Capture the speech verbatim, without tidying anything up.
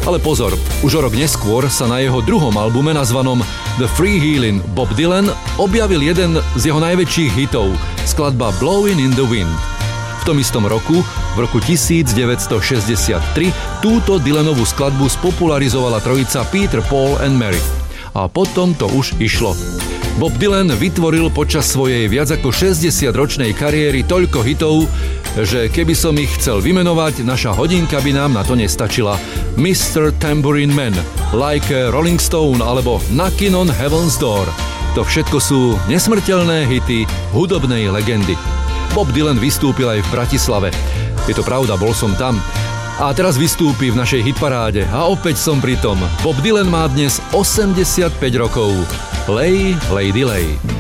Ale pozor, už o rok neskôr sa na jeho druhom albume nazvanom The Freewheelin' Bob Dylan objavil jeden z jeho najväčších hitov, skladba Blowin' in the Wind. V tom istom roku, v roku devätnásťstošesťdesiattri, túto Dylanovú skladbu spopularizovala trojica Peter, Paul and Mary. A potom to už išlo. Bob Dylan vytvoril počas svojej viac ako šesťdesiatročnej kariéry toľko hitov, že keby som ich chcel vymenovať, naša hodinka by nám na to nestačila. mister Tambourine Man, Like a Rolling Stone alebo Knockin' on Heaven's Door. To všetko sú nesmrteľné hity hudobnej legendy. Bob Dylan vystúpil aj v Bratislave. Je to pravda, bol som tam. A teraz vystúpi v našej hitparáde a opäť som pri tom. Bob Dylan má dnes osemdesiatpäť rokov. Lay, Lady Lay.